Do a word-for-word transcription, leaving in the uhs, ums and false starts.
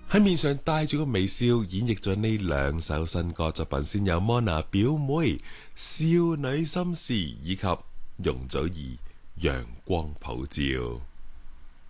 喺面上帶住個微笑演繹咗呢兩首新歌作品，先有 Mona 表妹少女心事以及容祖兒陽光普照。